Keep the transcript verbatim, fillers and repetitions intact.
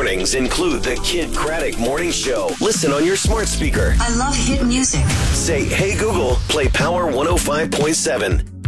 mornings include the Kid Craddock Morning Show. Listen on your smart speaker. I love hit music. Say, hey Google, play Power one oh five point seven.